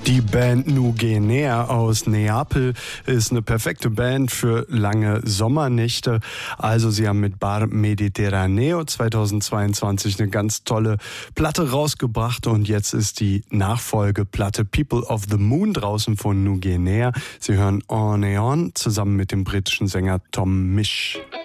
Die Band Nugenea aus Neapel ist eine perfekte Band für lange Sommernächte. Also sie haben mit Bar Mediterraneo 2022 eine ganz tolle Platte rausgebracht und jetzt ist die Nachfolgeplatte People of the Moon draußen von Nugenea. Sie hören On and On zusammen mit dem britischen Sänger Tom Misch.